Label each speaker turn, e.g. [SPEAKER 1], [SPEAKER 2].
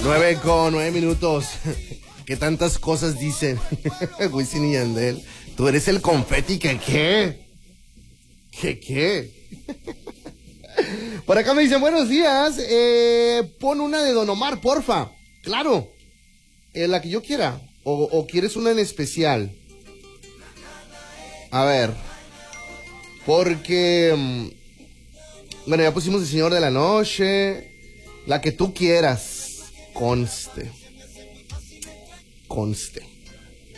[SPEAKER 1] 9:09. ¿Qué tantas cosas dicen? Wisin y Yandel. Tú eres el confeti, ¿qué? Por acá me dicen, buenos días. Pon una de Don Omar, porfa. Claro. La que yo quiera. O quieres una en especial. A ver. Porque... bueno, ya pusimos El Señor de la Noche. La que tú quieras. Conste.